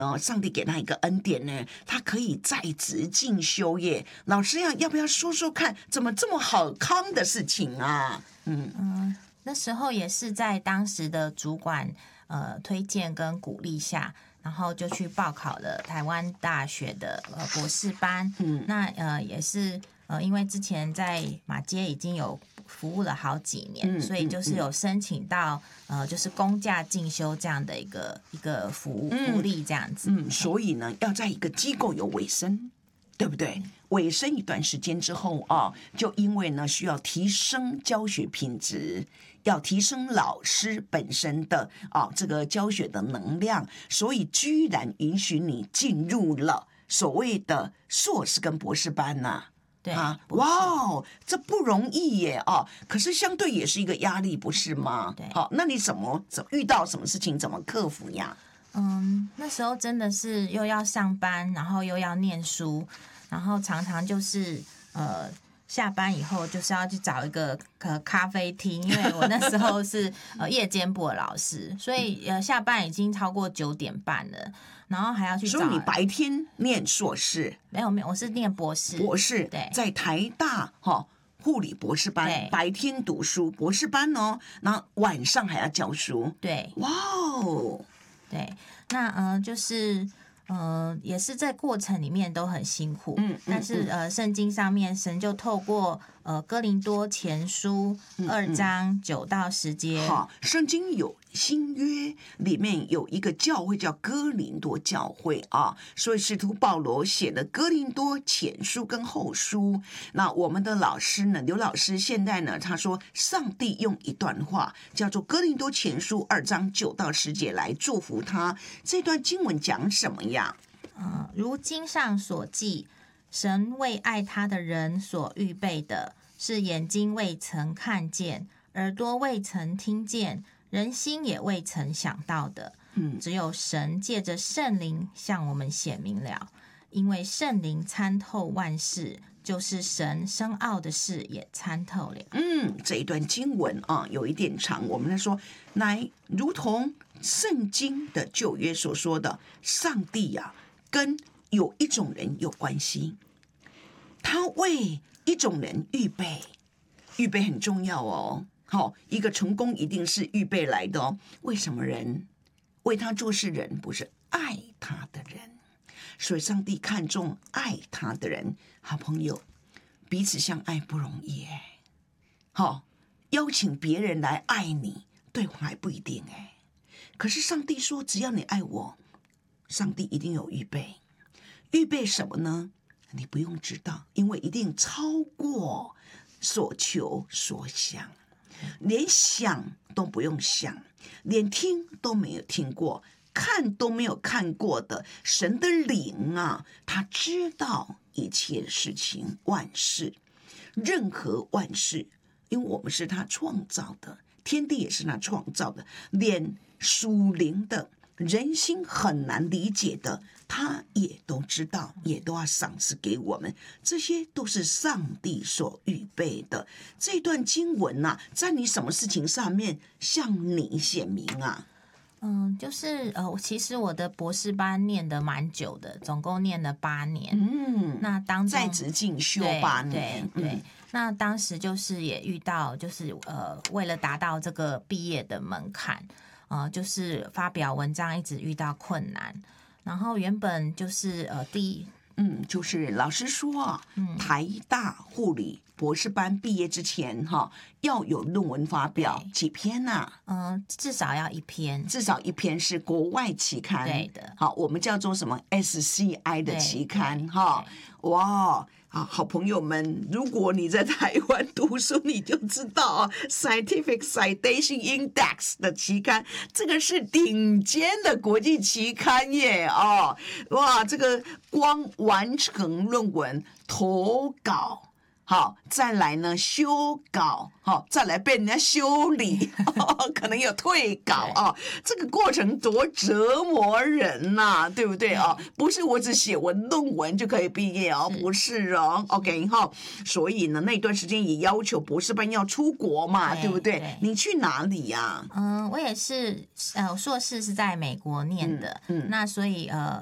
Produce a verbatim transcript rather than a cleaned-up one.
呃，上帝给他一个恩典呢，他可以在职进修耶。老师呀，要不要说说看，怎么这么好康的事情啊？嗯嗯，那时候也是在当时的主管呃推荐跟鼓励下，然后就去报考了台湾大学的呃博士班。嗯，那呃也是呃因为之前在马街已经有服务了好几年， 嗯、 所以就是有申请到呃就是公假进修这样的一个一个服务福利这样子。 嗯，所以呢，要在一个机构有委身，对不对？委身一段时间之后啊，就因为呢需要提升教学品质，要提升老师本身的啊这个教学的能量，所以居然允许你进入了所谓的硕士跟博士班呐、啊。 对啊，哇哦，这不容易耶啊！可是相对也是一个压力，不是吗？ 对， 好、啊，那你怎么怎么遇到什么事情，怎么克服呀？ 嗯，那时候真的是又要上班，然后又要念书，然后常常就是呃下班以后就是要去找一个呃咖啡厅，因为我那时候是呃夜间部的老师，所以呃下班已经超过九点半了，然后还要去找。 所以你白天念硕士？ 没有没有，我是念博士。 博士对， 在台大哈、哦、护理博士班，白天读书博士班哦，然后晚上还要教书。 对， 哇哦。 对，那呃就是呃也是在过程里面都很辛苦，嗯，但是呃圣经上面神就透过呃哥林多前书二章九到十节， 好，圣经有新约里面有一个教会叫哥林多教会啊，所以使徒保罗写的哥林多前书跟后书。那我们的老师呢，刘老师现在呢，他说上帝用一段话叫做哥林多前书二章九到十节来祝福他。这段经文讲什么呀？ 呃，如经上所记，神为爱他的人所预备的，是眼睛未曾看见，耳朵未曾听见，人心也未曾想到的。嗯，只有神借着圣灵向我们显明了，因为圣灵参透万事，就是神深奥的事也参透了。 嗯，这一段经文啊，有一点长，我们来说，来如同圣经的旧约所说的，上帝呀、啊，跟有一种人有关系，他为一种人预备，预备很重要哦。好、哦，一个成功一定是预备来的哦。为什么人为他做事人不是爱他的人？所以上帝看重爱他的人。好朋友，彼此相爱不容易哎。好、哦，邀请别人来爱你，对方还不一定哎。可是上帝说，只要你爱我，上帝一定有预备。预备什么呢？你不用知道，因为一定超过所求所想，连想都不用想，连听都没有听过，看都没有看过的神的灵啊，他知道一切事情，万事，任何万事，因为我们是他创造的，天地也是他创造的，连属灵的人心很难理解的，他也都知道，也都要赏赐给我们，这些都是上帝所预备的。这段经文啊，在你什么事情上面向你显明啊？ 嗯，就是呃，其实我的博士班念的蛮久的，总共念了八年。 嗯， 那当中在职进修八年， 对 对, 对、嗯。那当时就是也遇到，就是呃，为了达到这个毕业的门槛，呃，就是发表文章一直遇到困难。然后原本就是呃，第一， 嗯，就是老师说啊，嗯、台大护理博士班毕业之前哈、啊，要有论文发表几篇呐、啊？ 嗯、呃，至少要一篇， 至少一篇是国外期刊， 对的。 好，我们叫做什么 S C I 的期刊哈。哇，啊，好朋友们，如果你在台湾读书，你就知道啊 ，Scientific Citation Index 的期刊，这个是顶尖的国际期刊耶哦。哇，这个光完成论文投稿。 好，再来呢修稿，好，再来被人家修理，可能有退稿啊，这个过程多折磨人呐、啊，对不对啊？不是我只写文论文就可以毕业哦，不是哦 ，OK 哈，所以呢那段时间也要求博士班要出国嘛，对, 对不对？对你去哪里呀、啊？ 嗯，我也是，呃，硕士是在美国念的，嗯，嗯那所以呃。